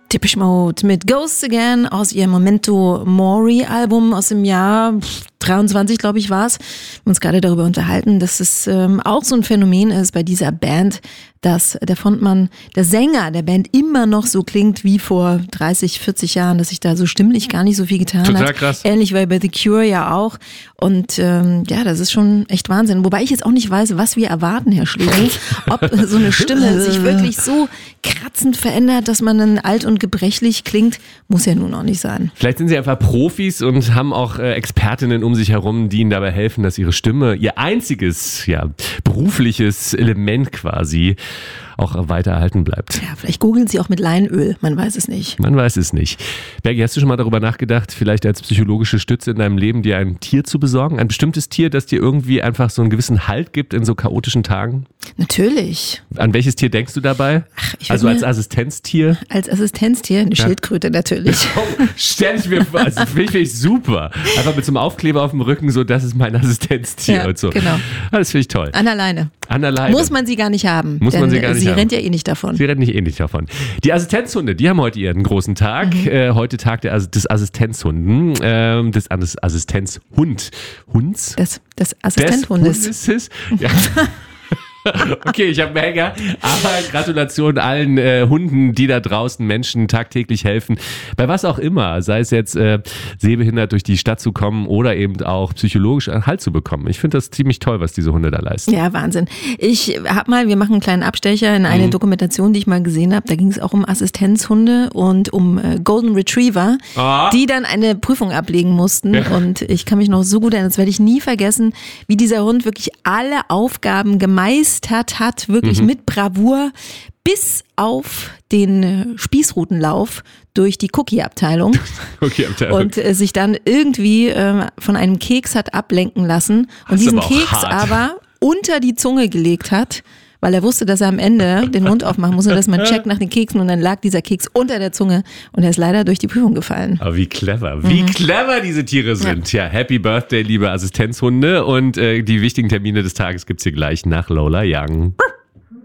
Depeche Mode mit Ghosts Again aus ihrem Memento Mori Album aus dem Jahr 23, glaube ich, war es. Wir haben uns gerade darüber unterhalten, dass es auch so ein Phänomen ist bei dieser Band, dass der Frontmann, der Sänger der Band immer noch so klingt wie vor 30, 40 Jahren, dass sich da so stimmlich gar nicht so viel getan hat. Total krass. Ähnlich wie bei The Cure ja auch. Und das ist schon echt Wahnsinn. Wobei ich jetzt auch nicht weiß, was wir erwarten, Herr Schlegel. Ob so eine Stimme sich wirklich so kratzend verändert, dass man dann alt und gebrechlich klingt, muss ja nun auch nicht sein. Vielleicht sind sie einfach Profis und haben auch Expertinnen um sich herum, die ihnen dabei helfen, dass ihre Stimme, ihr einziges berufliches Element quasi, auch weiter erhalten bleibt. Ja, vielleicht googeln sie auch mit Leinöl, man weiß es nicht. Man weiß es nicht. Bergi, hast du schon mal darüber nachgedacht, vielleicht als psychologische Stütze in deinem Leben dir ein Tier zu besorgen? Ein bestimmtes Tier, das dir irgendwie einfach so einen gewissen Halt gibt in so chaotischen Tagen? Natürlich. An welches Tier denkst du dabei? Also als Assistenztier? Als Assistenztier? Eine Schildkröte natürlich. Oh, stell ich mir vor, also finde ich super. Einfach mit so einem Aufkleber auf dem Rücken, so das ist mein Assistenztier und so. Genau. Das finde ich toll. An der Leine. Muss man sie gar nicht haben. Muss man sie gar nicht haben. Sie rennt ja eh nicht davon. Sie rennt nicht eh nicht davon. Die Assistenzhunde, die haben heute ihren großen Tag. Heute Tag des Assistenzhunden. Des Assistenzhunds. Des Assistenzhundes. Ja. Okay, ich habe einen Hänger, aber Gratulation allen Hunden, die da draußen Menschen tagtäglich helfen. Bei was auch immer, sei es jetzt sehbehindert durch die Stadt zu kommen oder eben auch psychologisch einen Halt zu bekommen. Ich finde das ziemlich toll, was diese Hunde da leisten. Ja, Wahnsinn. Wir machen einen kleinen Abstecher in eine Dokumentation, die ich mal gesehen habe. Da ging es auch um Assistenzhunde und um Golden Retriever, die dann eine Prüfung ablegen mussten. Ja. Und ich kann mich noch so gut erinnern, das werde ich nie vergessen, wie dieser Hund wirklich alle Aufgaben gemeistert hat, wirklich mit Bravour, bis auf den Spießrutenlauf durch die Cookie-Abteilung. Und sich dann irgendwie von einem Keks hat ablenken lassen und diesen Keks aber unter die Zunge gelegt hat, weil er wusste, dass er am Ende den Mund aufmachen muss und dass man checkt nach den Keksen und dann lag dieser Keks unter der Zunge und er ist leider durch die Prüfung gefallen. Aber wie clever diese Tiere sind. Ja, Happy Birthday, liebe Assistenzhunde, und die wichtigen Termine des Tages gibt's hier gleich nach Lola Young.